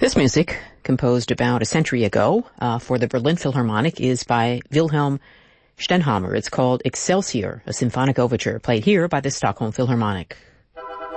This music, composed about a century ago for the Berlin Philharmonic, is by Wilhelm Stenhammar. It's called Excelsior, a symphonic overture, played here by the Stockholm Philharmonic.